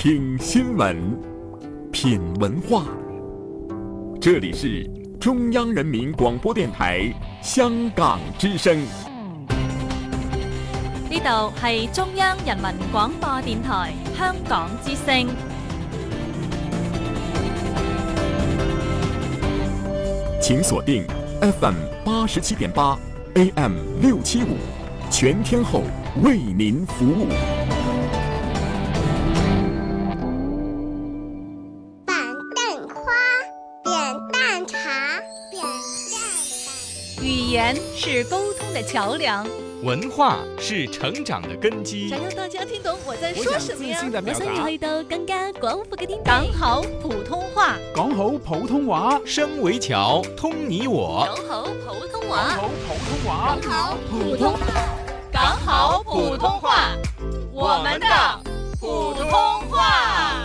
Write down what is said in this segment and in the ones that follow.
听新闻，品文化。这里是中央人民廣播電台香港之聲。 呢度係中央人民廣播電台香港之聲。 請鎖定 FM 87.8 AM 675，全天候為您服務。 語言是溝通的橋樑， 文化是成長的根基。 想讓大家聽懂我在說什麼呀？ 我想要去到更加廣闊嘅天地。 講好普通話， 講好普通話， 聲為橋，通你我。 講好普通話， 講好普通話， 講好普通話，講好普通話，我們的普通話。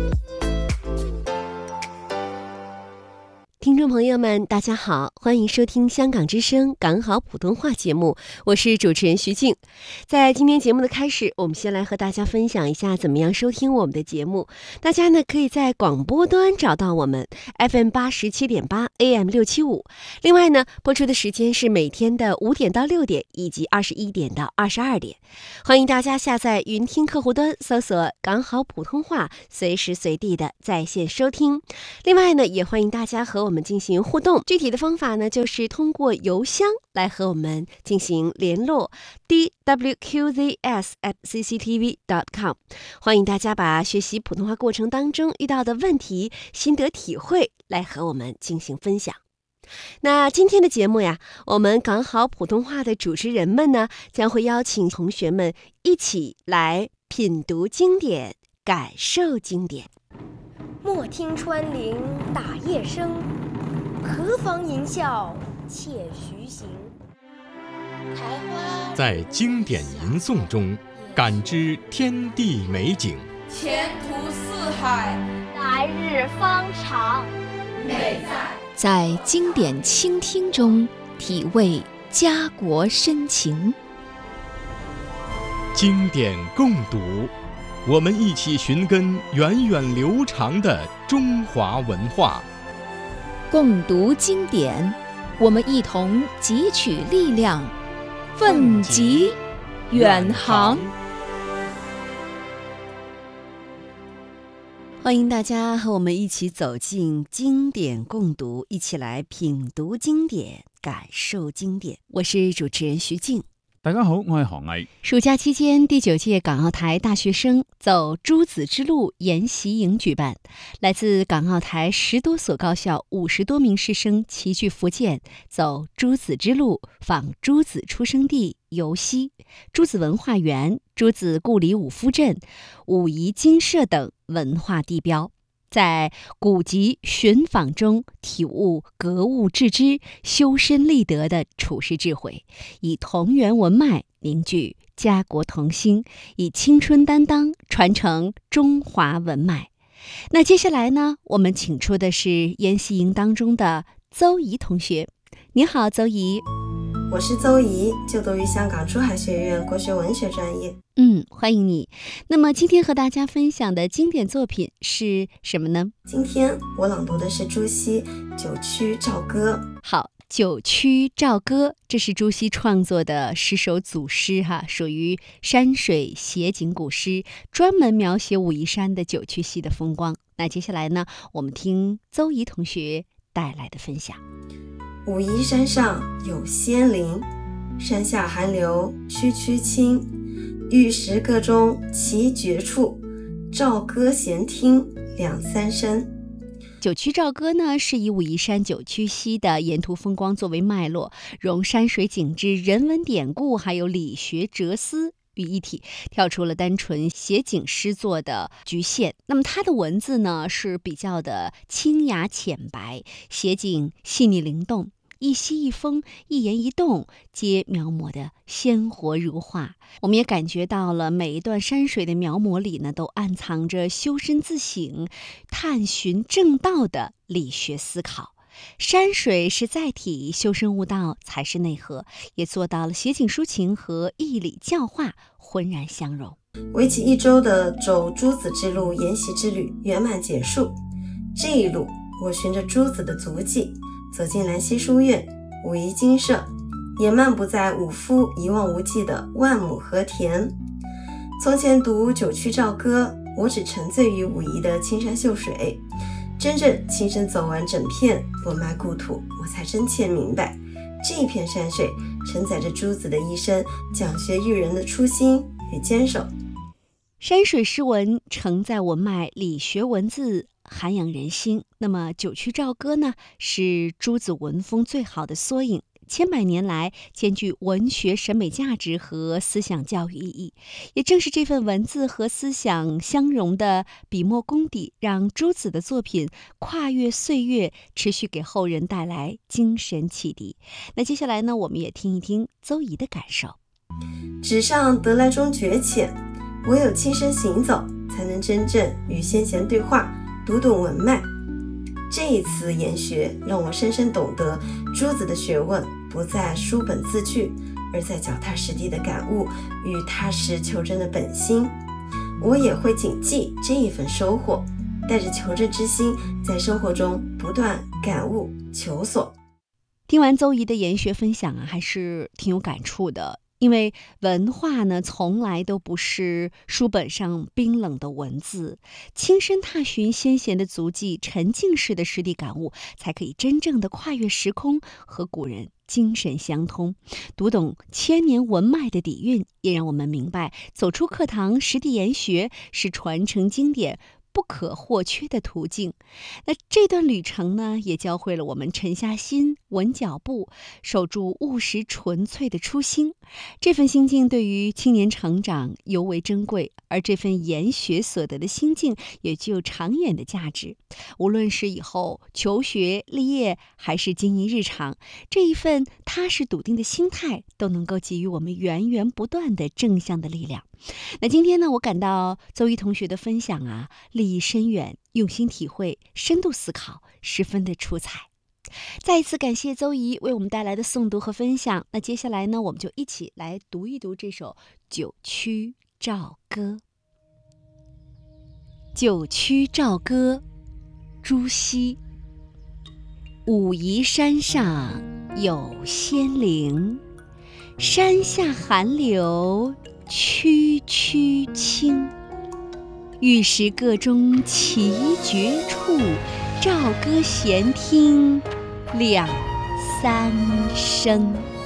聽眾朋友們，大家好，歡迎收聽香港之聲港好普通話節目，我是主持人徐靜。在今天節目的開始，我們先來和大家分享一下怎麼樣收聽我們的節目。大家呢可以在廣播端找到我們 FM 87.8 AM 675。另外呢，播出的時間是每天的5點到6點以及21點到22點。歡迎大家下載雲聽客戶端，搜索港好普通話，隨時隨地的在線收聽。另外呢，也歡迎大家和我們進行互動，具體的方法呢，就是通過郵箱來和我們進行聯絡 dwqzs@cctv.com。 歡迎大家把學習普通話過程當中遇到的問題、心得體會來和我們進行分享。那今天的節目呀，我們港好普通話的主持人們呢，將會邀請同學們一起來品讀經典，感受經典。 莫聽穿林打葉聲，何妨吟嘯且徐行。 在經典吟誦中感知天地美景， 前途似海， 來日方長， 美在經典傾聽中體味家國深情。 經典共讀，我們一起尋根源遠流長的中華文化。 共讀經典，我們一同汲取力量，奮楫遠航。 歡迎大家和我們一起走進經典共讀，一起來品讀經典，感受經典。我是主持人徐靜。 大家好，我係何毅。 暑假期間，第9屆港澳台大學生走朱子之路研習營舉辦，來自港澳台10多所高校50多名師生齊聚福建，走朱子之路，訪朱子出生地尤溪、朱子文化園、朱子故里五夫鎮、武夷精舍等文化地標。在古籍尋訪中體悟格物致知、修身立德的處世智慧，以同源文脈凝聚家國同心，以青春擔當傳承中華文脈。那接下來呢，我們請出的是研習營當中的鄒怡同學。你好，鄒怡。 我是鄒怡，就讀於香港珠海學院國學文學專業。 歡迎你。那麼今天和大家分享的經典作品是什麼呢？ 今天我朗讀的是朱熹《九曲棹歌》。 好，《九曲棹歌》這是朱熹創作的10首組詩屬於山水寫景古詩，專門描寫武夷山的九曲溪的風光。那接下來呢，我們聽鄒怡同學帶來的分享。 武夷山上有仙林，山下寒流區區清。玉石個中奇絕處，棹歌閒聽兩三聲。 九曲棹歌呢，是以武夷山九曲溪的沿途風光作為脈絡，融山水景致、人文典故還有理學哲思於一體，跳出了單純寫景詩作的局限。那麼它的文字呢，是比較的清雅淺白，寫景細膩靈動，一息一風一言一動皆描摹的鮮活如畫。我們也感覺到了每一段山水的描摹裡呢，都暗藏着修身自省、探尋正道的理學思考。 山水是载体，修身悟道才是内核，也做到了写景抒情和义理教化浑然相融。 为期1周的走诸子之路研习之旅圆满结束。这一路，我循着诸子的足迹，走进兰溪书院、武夷精舍，也漫步在武夫一望无际的万亩和田。从前读九曲棹歌，我只沉醉于武夷的青山秀水，真正亲身走完整片文脉故土，我才真切明白，这一片山水承载着诸子的一生讲学育人的初心与坚守。 山水诗文承载文脉，理学文字，涵养人心。那么九曲棹歌呢，是诸子文风最好的缩影。千百年来，兼具文学审美价值和思想教育意义。也正是这份文字和思想相融的笔墨功底，让诸子的作品跨越岁月，持续给后人带来精神启迪。那接下来呢，我们也听一听邹仪的感受。 纸上得来终觉浅，唯有亲身行走，才能真正与先贤对话，读懂文脉。这一次研学让我深深懂得诸子的学问不在书本字句，而在脚踏实地的感悟与踏实求真的本心。我也会谨记这一份收获，带着求真之心，在生活中不断感悟求索。 听完邹仪的研学分享啊，还是挺有感触的。因为文化呢，从来都不是书本上冰冷的文字，亲身踏寻先贤的足迹，沉浸式的实地感悟，才可以真正的跨越时空，和古人精神相通，读懂千年文脉的底蕴，也让我们明白，走出课堂实地研学是传承经典不可或缺的途径。那这段旅程呢，也教会了我们沉下心、稳脚步，守住务实纯粹的初心。这份心境对于青年成长尤为珍贵，而这份研学所得的心境也具有长远的价值。无论是以后求学立业，还是经营日常，这一份踏实笃定的心态，都能够给予我们源源不断的正向的力量。那今天呢，我感到邹仪同学的分享啊，立意深远，用心体会，深度思考，十分的出彩。再一次感谢邹仪为我们带来的诵读和分享。那接下来呢，我们就一起来读一读这首九曲棹歌。九曲棹歌，朱熹。武夷山上有仙灵，山下寒流区区清。玉石个中奇绝处，棹歌闲听两三声。